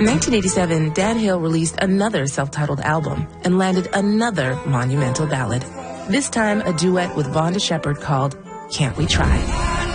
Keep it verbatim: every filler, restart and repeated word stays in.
In nineteen eighty-seven, Dan Hill released another self-titled album and landed another monumental ballad. This time, a duet with Vonda Shepard called Can't We Try?